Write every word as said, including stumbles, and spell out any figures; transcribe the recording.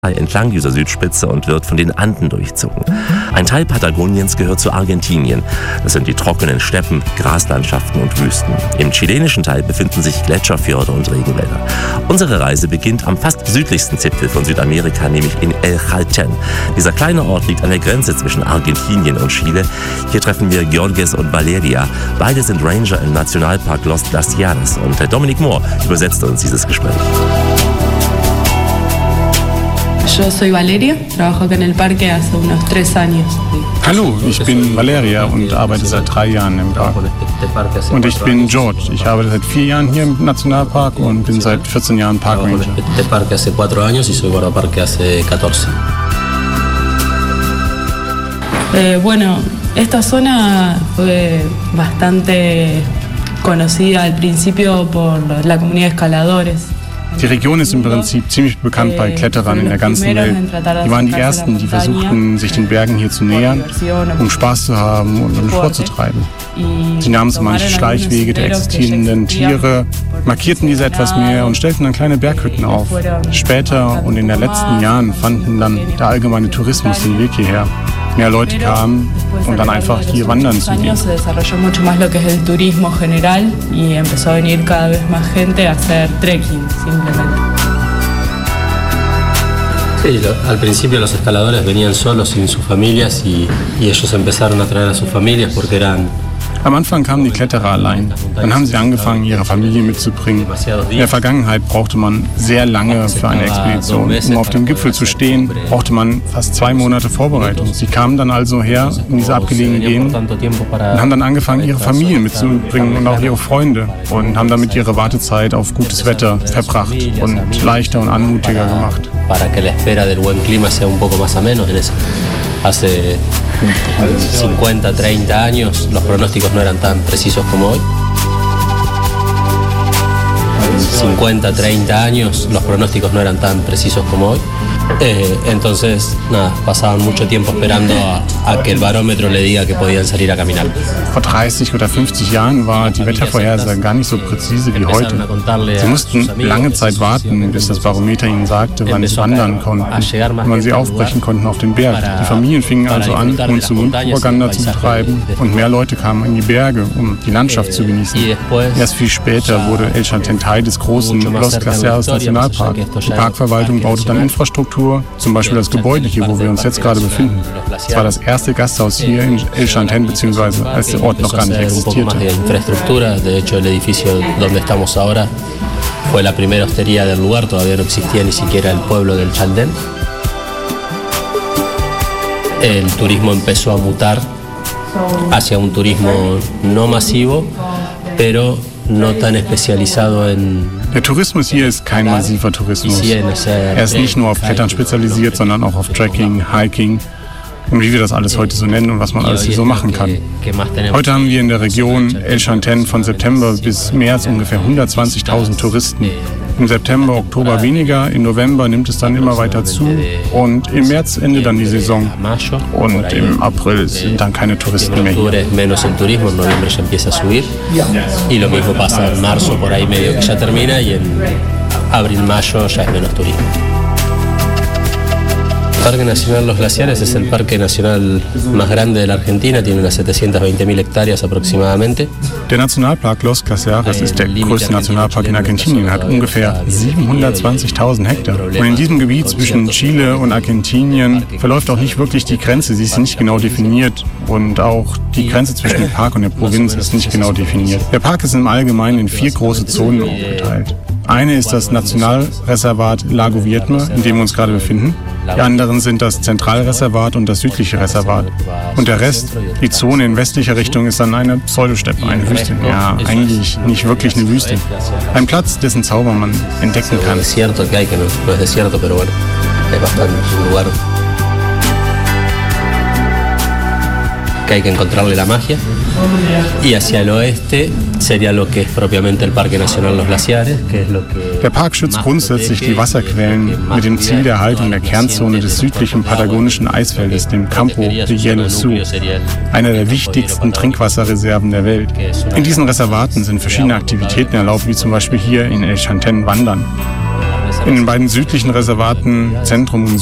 entlang dieser Südspitze und wird von den Anden durchzogen. Ein Teil Patagoniens gehört zu Argentinien. Das sind die trockenen Steppen, Graslandschaften und Wüsten. Im chilenischen Teil befinden sich Gletscherfjorde und Regenwälder. Unsere Reise beginnt am fast südlichsten Zipfel von Südamerika, nämlich in El Chaltén. Dieser kleine Ort liegt an der Grenze zwischen Argentinien und Chile. Hier treffen wir Georges und Valeria. Beide sind Ranger im Nationalpark Los Glaciares. Und Dominic Moore übersetzt uns dieses Gespräch. Yo soy Valeria, trabajo acá en el parque hace unos tres años. Hallo, ich bin Valeria und arbeite seit drei Jahren im Park. Und ich bin George, ich arbeite seit vier Jahren hier im Nationalpark und bin seit vierzehn Jahren Parkranger. Eh, bueno, esta zona fue bastante conocida al principio por la comunidad de escaladores. Die Region ist im Prinzip ziemlich bekannt bei Kletterern in der ganzen Welt. Die waren die Ersten, die versuchten, sich den Bergen hier zu nähern, um Spaß zu haben und um Sport zu treiben. Sie nahmen so manche Schleichwege der existierenden Tiere, markierten diese etwas mehr und stellten dann kleine Berghütten auf. Später und in den letzten Jahren fanden dann der allgemeine Tourismus den Weg hierher. Mehr Leute kamen, um dann einfach hier wandern zu gehen. Se desarrolló mucho más lo que es el turismo general y empezó a venir cada vez más gente a hacer trekking, simplemente. Sí, lo, al principio los escaladores venían solos sin sus familias y, y ellos empezaron a traer a sus familias porque eran... Am Anfang kamen die Kletterer allein. Dann haben sie angefangen, ihre Familie mitzubringen. In der Vergangenheit brauchte man sehr lange für eine Expedition. Um auf dem Gipfel zu stehen, brauchte man fast zwei Monate Vorbereitung. Sie kamen dann also her in diese abgelegenen Gegenden und haben dann angefangen, ihre Familie mitzubringen und auch ihre Freunde und haben damit ihre Wartezeit auf gutes Wetter verbracht und leichter und anmutiger gemacht. Hace cincuenta, treinta años los pronósticos no eran tan precisos como hoy. cincuenta, treinta años los pronósticos no eran tan precisos como hoy. Eh, entonces, nada, pasaban mucho tiempo esperando a, a que el barómetro le diga que podían salir a caminar. Vor dreißig oder fünfzig Jahren war die Wettervorhersage gar nicht so präzise wie heute. Sie mussten lange Zeit warten, bis das Barometer ihnen sagte, wann sie wandern konnten, wann sie aufbrechen konnten auf den Berg. Die Familien fingen also an, Mund-zu-Mund-Propaganda zu betreiben und mehr Leute kamen in die Berge, um die Landschaft zu genießen. Erst viel später wurde El Chaltén Teil des großen Los Glaciares Nationalpark. Die Parkverwaltung baute dann Infrastruktur, zum Beispiel das Gebäude hier, wo wir uns jetzt gerade befinden. Es war das erste Gasthaus hier in El Chaltén, beziehungsweise als der Ort noch gar nicht existierte. De hecho, el edificio donde estamos ahora fue la primera hostería del lugar, todavía no existía ni siquiera el pueblo del Chaltén. El turismo empezó a mutar hacia un turismo no masivo, pero no tan especializado en... Der Tourismus hier ist kein massiver Tourismus. Er ist nicht nur auf Klettern spezialisiert, sondern auch auf Trekking, Hiking und wie wir das alles heute so nennen und was man alles hier so machen kann. Heute haben wir in der Region El Chaltén von September bis März ungefähr hundertzwanzigtausend Touristen. Im September, Oktober weniger, im November nimmt es dann immer weiter zu und im März endet dann die Saison und im April sind dann keine Touristen mehr hier. Menos el turismo, en noviembre ya empieza a subir y lo mismo pasa en marzo, por ahí medio que ya termina y en abril, mayo ya es menos turismo. El Parque Nacional Los Glaciares es el parque nacional más grande de la Argentina, tiene unas setecientas veinte mil Hektarien aproximadamente. Der Nationalpark Los Glaciares ist der größte Nationalpark in Argentinien, hat ungefähr siebenhundertzwanzigtausend Hektar. Und in diesem Gebiet zwischen Chile und Argentinien verläuft auch nicht wirklich die Grenze, sie ist nicht genau definiert und auch die Grenze zwischen dem Park und der Provinz ist nicht genau definiert. Der Park ist im Allgemeinen in vier große Zonen aufgeteilt. Eine ist das Nationalreservat Lago Viedma, in dem wir uns gerade befinden. Die anderen sind das Zentralreservat und das südliche Reservat. Und der Rest, die Zone in westlicher Richtung, ist dann eine Pseudosteppe, eine Wüste. Ja, eigentlich nicht wirklich eine Wüste. Ein Platz, dessen Zauber man entdecken kann. Que hay que encontrarle la magia. Y hacia el oeste sería lo que es propiamente el Parque Nacional Los Glaciares, que es lo que... Der Park schützt grundsätzlich die Wasserquellen mit dem Ziel der Erhaltung der Kernzone des südlichen patagonischen Eisfeldes, dem Campo de Hielo Sur, einer der wichtigsten Trinkwasserreserven der Welt. In diesen Reservaten sind verschiedene Aktivitäten erlaubt, wie zum Beispiel hier in El Chaltén Wandern. In den beiden südlichen Reservaten, Zentrum und